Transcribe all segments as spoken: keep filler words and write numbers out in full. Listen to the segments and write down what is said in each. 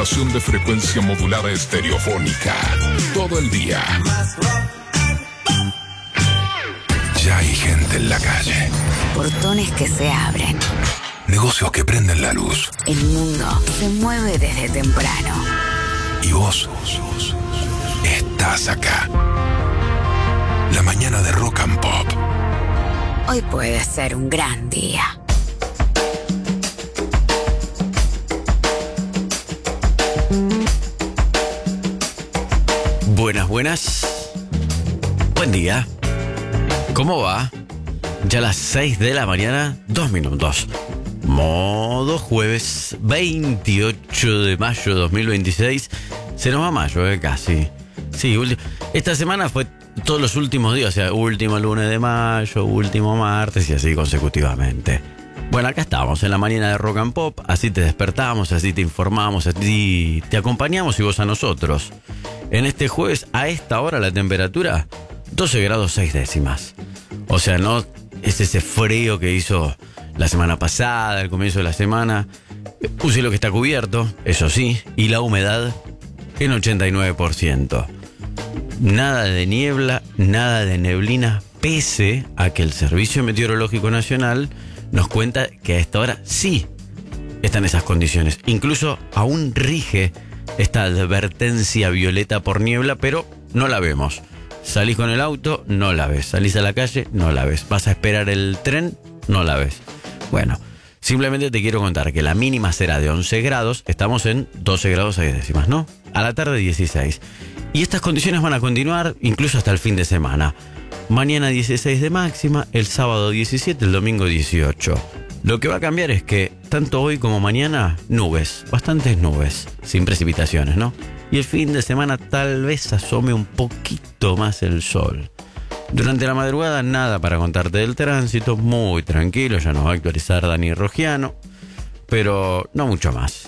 estación de frecuencia modulada estereofónica. Todo el día. Ya hay gente en la calle. Portones que se abren. Negocios que prenden la luz. El mundo se mueve desde temprano. Y vos estás acá. La mañana de Rock and Pop. Hoy puede ser un gran día. Buenas, buenas. Buen día. ¿Cómo va? Ya a las seis de la mañana, dos minutos. Modo jueves veintiocho de mayo de dos mil veintiséis. Se nos va mayo, eh, casi. Sí, esta semana fue todos los últimos días, o sea, último lunes de mayo, último martes y así consecutivamente. Bueno, acá estamos en la mañana de Rock and Pop, así te despertamos, así te informamos, así te acompañamos y vos a nosotros. En este jueves, a esta hora, la temperatura, doce grados seis décimas. O sea, no es ese frío que hizo la semana pasada, el comienzo de la semana. Use lo que está cubierto, eso sí, y la humedad en ochenta y nueve por ciento. Nada de niebla, nada de neblina, pese a que el Servicio Meteorológico Nacional nos cuenta que a esta hora sí están esas condiciones. Incluso aún rige esta advertencia violeta por niebla, pero no la vemos. Salís con el auto, no la ves. Salís a la calle, no la ves. Vas a esperar el tren, no la ves. Bueno, simplemente te quiero contar que la mínima será de once grados. Estamos en doce grados seis décimas, ¿no? A la tarde dieciséis. Y estas condiciones van a continuar incluso hasta el fin de semana. Mañana dieciséis de máxima, el sábado diecisiete, el domingo dieciocho. Lo que va a cambiar es que tanto hoy como mañana, nubes, bastantes nubes, sin precipitaciones, ¿no? Y el fin de semana tal vez asome un poquito más el sol. Durante la madrugada nada para contarte del tránsito, muy tranquilo, ya nos va a actualizar Dani Rogiano, pero no mucho más.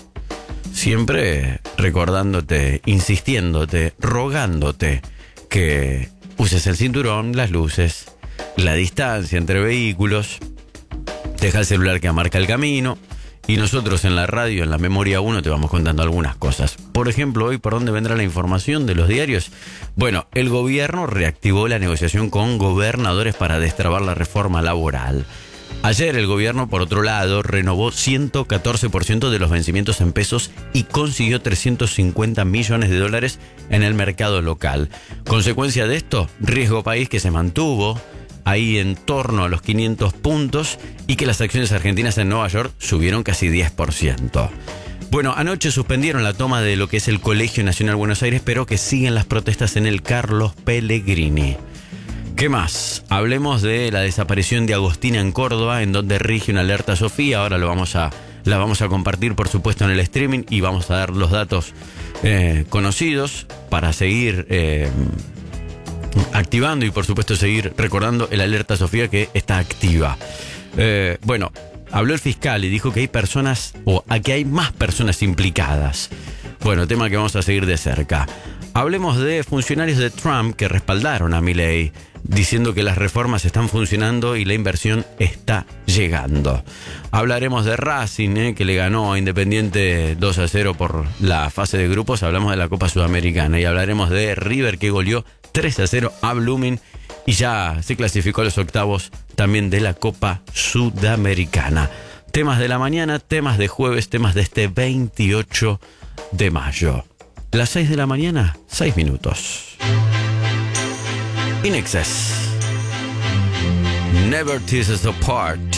Siempre recordándote, insistiéndote, rogándote que uses el cinturón, las luces, la distancia entre vehículos, deja el celular que marca el camino y nosotros en la radio, en la Memoria uno, te vamos contando algunas cosas. Por ejemplo, hoy, ¿por dónde vendrá la información de los diarios? Bueno, el gobierno reactivó la negociación con gobernadores para destrabar la reforma laboral. Ayer el gobierno, por otro lado, renovó ciento catorce por ciento de los vencimientos en pesos y consiguió trescientos cincuenta millones de dólares en el mercado local. Consecuencia de esto, riesgo país que se mantuvo ahí en torno a los quinientos puntos y que las acciones argentinas en Nueva York subieron casi diez por ciento. Bueno, anoche suspendieron la toma de lo que es el Colegio Nacional Buenos Aires, pero que siguen las protestas en el Carlos Pellegrini. ¿Qué más? Hablemos de la desaparición de Agostina en Córdoba, en donde rige una alerta Sofía. Ahora lo vamos a, la vamos a compartir, por supuesto, en el streaming y vamos a dar los datos eh, conocidos para seguir eh, activando y, por supuesto, seguir recordando el alerta Sofía que está activa. Eh, bueno, habló el fiscal y dijo que hay personas, o que hay más personas implicadas. Bueno, tema que vamos a seguir de cerca. Hablemos de funcionarios de Trump que respaldaron a Milei, diciendo que las reformas están funcionando y la inversión está llegando. Hablaremos de Racing, eh, que le ganó a Independiente dos a cero por la fase de grupos. Hablamos de la Copa Sudamericana y hablaremos de River, que goleó tres a cero a Blooming y ya se clasificó a los octavos también de la Copa Sudamericana. Temas de la mañana, temas de jueves, temas de este veintiocho de mayo. Las seis de la mañana, seis minutos. In Excess. Never Tears Us Apart.